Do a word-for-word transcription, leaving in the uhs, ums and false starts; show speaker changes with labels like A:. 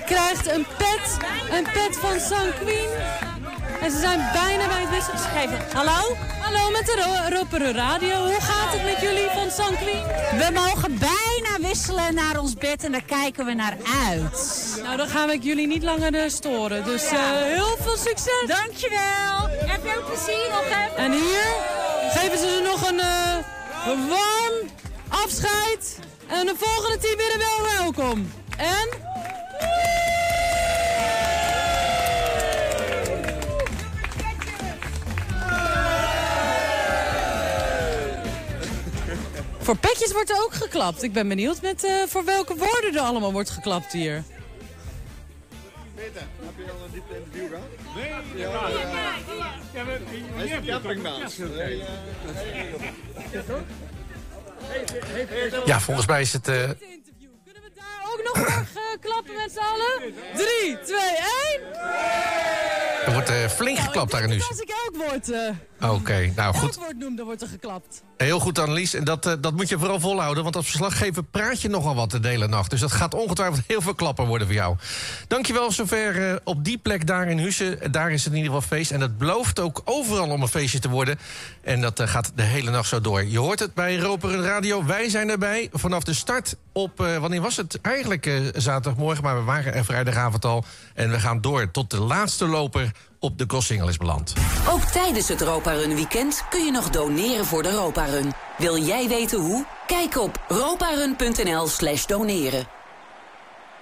A: krijgt een pet, een pet van Sanquin. En ze zijn bijna bij het wisselen. Ze geven. Hallo? Hallo met de Ro- Roeperen Radio. Hoe gaat het met jullie van Sanquin?
B: We mogen bijna wisselen naar ons bed en daar kijken we naar uit.
A: Nou, dan gaan we jullie niet langer uh, storen. Dus uh, heel veel succes.
B: Dankjewel. Heb je ook plezier nog even?
A: En hier geven ze er nog een uh, warm afscheid. En de volgende team weer wel welkom. En... Voor petjes wordt er ook geklapt. Ik ben benieuwd met, uh, voor welke woorden er allemaal wordt geklapt hier.
C: Peter, heb je al een diepte interview gehad?
D: Nee,
C: ja,
D: ja,
C: ja,
D: ja,
C: hij is een campingbaas.
E: Ja, volgens mij is het... Uh...
A: Kunnen we daar ook nog voor klappen met z'n allen? drie, twee, één.
E: Er wordt uh, flink geklapt daar in Huus.
A: Als ik elk woord, uh,
E: Oké, okay, nou goed.
A: elk woord noem, dan wordt er geklapt.
E: Heel goed, Annelies. En dat, uh, dat moet je vooral volhouden, want als verslaggever praat je nogal wat de hele nacht. Dus dat gaat ongetwijfeld heel veel klappen worden voor jou. Dankjewel zover uh, op die plek daar in Huissen. Daar is het in ieder geval feest. En dat belooft ook overal om een feestje te worden. En dat uh, gaat de hele nacht zo door. Je hoort het bij Roeperen Radio. Wij zijn erbij vanaf de start op, uh, wanneer was het? Eigenlijk uh, zaterdagmorgen, maar we waren er vrijdagavond al. En we gaan door tot de laatste loper op de Gossingel is beland.
F: Ook tijdens het Roparun weekend kun je nog doneren voor de Roparun. Wil jij weten hoe? Kijk op roparun punt n l slash doneren.